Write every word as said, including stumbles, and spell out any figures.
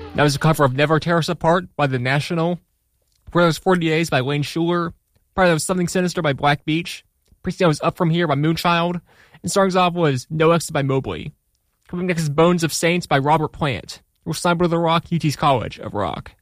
That was a cover of Never Tear Us Apart by The National. Before that was forty days by Wayne Schuler. Prior that was Something Sinister by Black Beach. Preceding that was Up From Here by Moonchild. And starting us off was No Exit by Mobley. Coming next is Bones of Saints by Robert Plant. We're signed with The Rock, U T's College of Rock.